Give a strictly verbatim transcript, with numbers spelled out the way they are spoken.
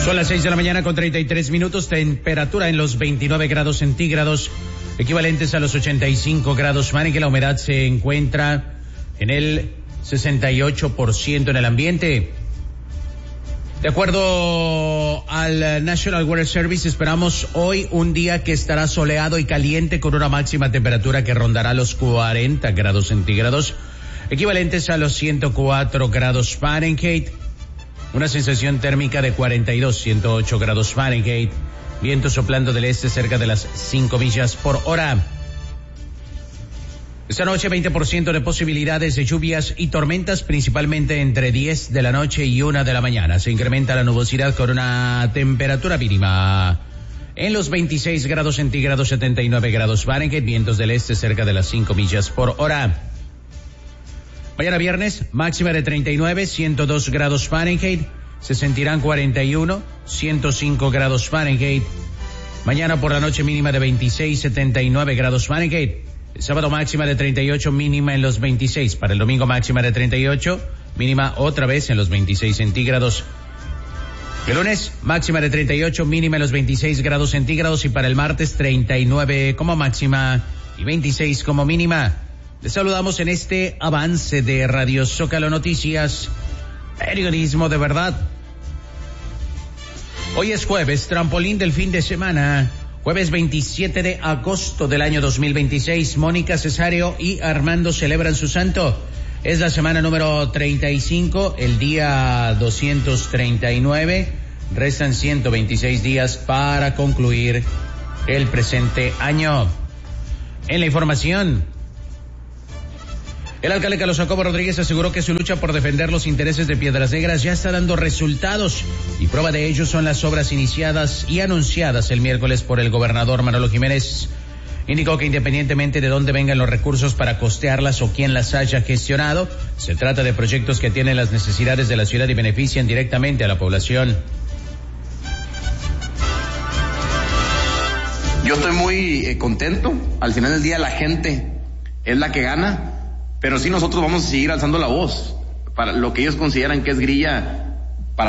Son las seis de la mañana con treinta y tres minutos, temperatura en los veintinueve grados centígrados, equivalentes a los ochenta y cinco grados Fahrenheit. La humedad se encuentra en el sesenta y ocho por ciento en el ambiente. De acuerdo al National Weather Service, esperamos hoy un día que estará soleado y caliente con una máxima temperatura que rondará los cuarenta grados centígrados, equivalentes a los ciento cuatro grados Fahrenheit. Una sensación térmica de cuarenta y dos, ciento ocho grados Fahrenheit. Viento soplando del este cerca de las cinco millas por hora. Esta noche veinte por ciento de posibilidades de lluvias y tormentas, principalmente entre diez de la noche y una de la mañana. Se incrementa la nubosidad con una temperatura mínima en los veintiséis grados centígrados, setenta y nueve grados Fahrenheit. Vientos del este cerca de las cinco millas por hora. Mañana viernes, máxima de treinta y nueve, ciento dos grados Fahrenheit. Se sentirán cuarenta y uno, ciento cinco grados Fahrenheit. Mañana por la noche mínima de veintiséis, setenta y nueve grados Fahrenheit. El sábado máxima de treinta y ocho, mínima en los veintiséis. Para el domingo máxima de treinta y ocho, mínima otra vez en los veintiséis centígrados. El lunes máxima de treinta y ocho, mínima en los veintiséis grados centígrados. Y para el martes treinta y nueve como máxima y veintiséis como mínima. Les saludamos en este avance de Radio Zócalo Noticias, periodismo de verdad. Hoy es jueves, trampolín del fin de semana, jueves veintisiete de agosto del año dos mil veintiséis. Mónica, Cesario y Armando celebran su santo. Es la semana número treinta y cinco, el día doscientos treinta y nueve. Restan ciento veintiséis días para concluir el presente año. En la información, el alcalde Carlos Jacobo Rodríguez aseguró que su lucha por defender los intereses de Piedras Negras ya está dando resultados, y prueba de ello son las obras iniciadas y anunciadas el miércoles por el gobernador Manolo Jiménez. Indicó que independientemente de dónde vengan los recursos para costearlas o quién las haya gestionado, se trata de proyectos que tienen las necesidades de la ciudad y benefician directamente a la población. Yo estoy muy eh, contento. Al final del día la gente es la que gana. Pero sí, nosotros vamos a seguir alzando la voz para lo que ellos consideran que es grilla